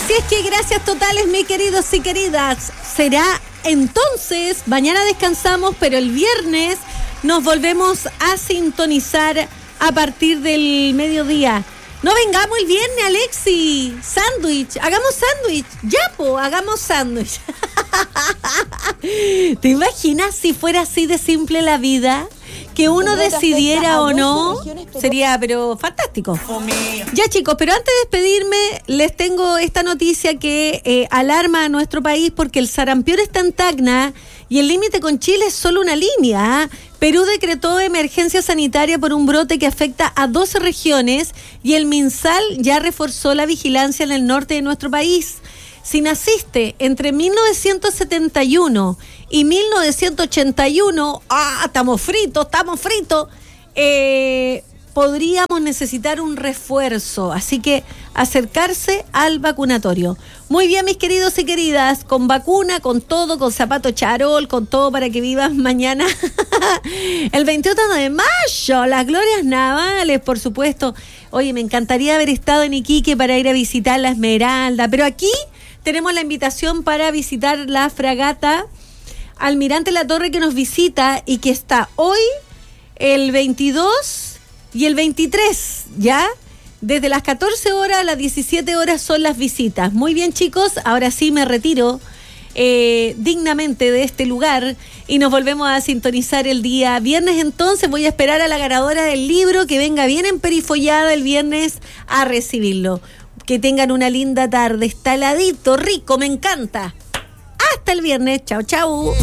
Así es que gracias totales, mis queridos y queridas. Será entonces, mañana descansamos, pero el viernes nos volvemos a sintonizar a partir del mediodía. No vengamos el viernes, Alexi. Sándwich, hagamos sándwich. Ya, hagamos sándwich. ¿Te imaginas si fuera así de simple la vida? Que uno decidiera o no, sería pero fantástico. Ya, chicos, pero antes de despedirme, les tengo esta noticia que alarma a nuestro país porque el sarampión está en Tacna y el límite con Chile es solo una línea. Perú decretó emergencia sanitaria por un brote que afecta a 12 regiones y el MinSal ya reforzó la vigilancia en el norte de nuestro país. Si naciste entre 1971 y 1981, estamos fritos, podríamos necesitar un refuerzo, así que acercarse al vacunatorio. Muy bien, mis queridos y queridas, con vacuna, con todo, con zapato charol, con todo para que vivas mañana el 21 de mayo, las glorias navales, por supuesto. Oye, me encantaría haber estado en Iquique para ir a visitar la Esmeralda, pero aquí tenemos la invitación para visitar la fragata Almirante Latorre que nos visita y que está hoy, el 22 y el 23, ¿ya? Desde las 14 horas a las 17 horas son las visitas. Muy bien, chicos, ahora sí me retiro dignamente de este lugar y nos volvemos a sintonizar el día viernes. Entonces voy a esperar a la ganadora del libro que venga bien emperifollada el viernes a recibirlo. Que tengan una linda tarde, está heladito, rico, me encanta. Hasta el viernes, chao, chao.